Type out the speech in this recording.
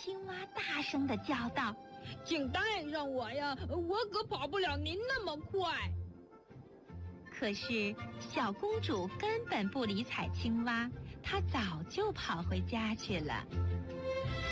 青蛙大声地叫道：“ 请带上我呀，我可跑不了您那么快。” 可是小公主根本不理睬青蛙，她早就跑回家去了。